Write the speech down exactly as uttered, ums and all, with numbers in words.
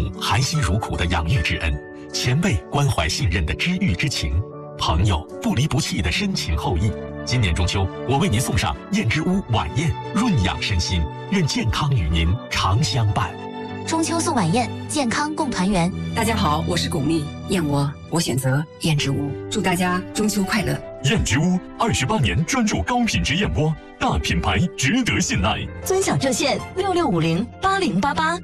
母含辛茹苦的养育之恩，前辈关怀信任的知遇之情，朋友不离不弃的深情厚谊。今年中秋，我为您送上燕之屋晚宴，润养身心，愿健康与您常相伴。 中秋送晚宴，健康共团圆。 大家好，我是巩俐，燕窝我选择燕之屋，祝大家中秋快乐。 燕之屋二十八年专注高品质燕窝，大品牌值得信赖。 尊享热线六六五零八零八八。